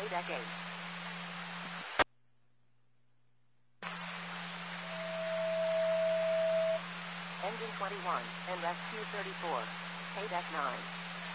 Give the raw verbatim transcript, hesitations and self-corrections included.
Paydeck eight. Engine twenty-one, and rescue thirty-four. Paydeck nine.